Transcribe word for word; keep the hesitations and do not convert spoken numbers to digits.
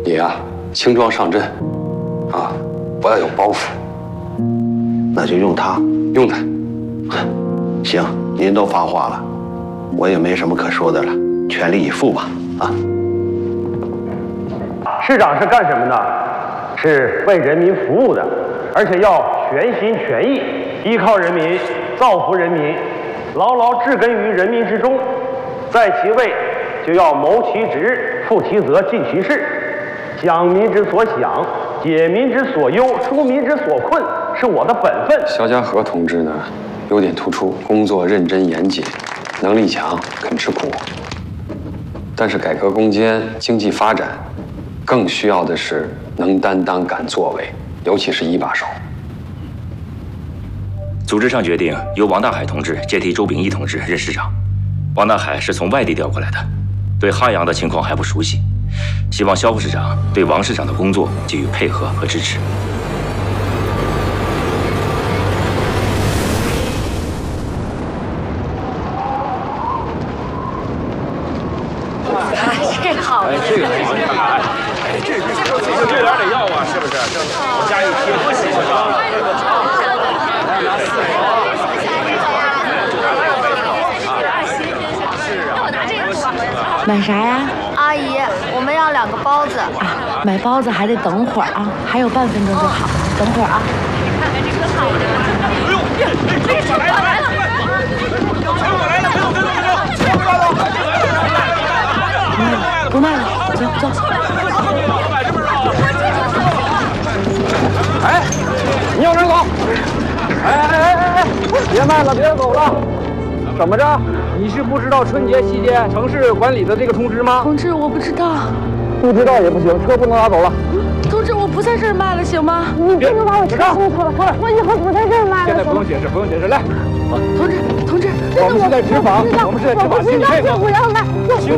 你呀、啊，轻装上阵，啊，不要有包袱。 那就用他， 用他。 行，您都发话了，我也没什么可说的了，全力以赴吧。啊。 市长是干什么的？是为人民服务的，而且要全心全意依靠人民，造福人民，牢牢植根于人民之中。在其位，就要谋其职，负其责，尽其事，想民之所想，解民之所忧，纾民之所困，是我的本分。 肖家河同志呢，优点突出，工作认真严谨，能力强，肯吃苦。但是改革攻坚、经济发展，更需要的是能担当、敢作为，尤其是一把手。 组织上决定由王大海同志接替周秉义同志任市长。王大海是从外地调过来的，对汉阳的情况还不熟悉，希望肖副市长对王市长的工作给予配合和支持。 这好， 哎，这个好，你看，哎，这这这这点得要啊，是不是？这往家一贴，多新鲜啊！ 买啥呀？ 阿姨，我们要两个包子。 啊，买包子还得等会儿啊，还有半分钟就好，等会儿啊。 看看这个好的。 哎呦，这个来了来了，全我来了，没有没有没有，全我来了， 不卖了，走走。 哎，你有人走！哎哎哎哎哎，别卖了，别走了！怎么着？你是不知道春节期间城市管理的这个通知吗？ 同志，我不知道。 不知道也不行，车不能拿走了。 同志，我不在这儿卖了，行吗？ 你不能把我车偷走了，我以后不在这儿卖了。 现在不用解释，不用解释，来。 同志，同志， 我们是在执法，我们是在执法，请你配合。 不要卖。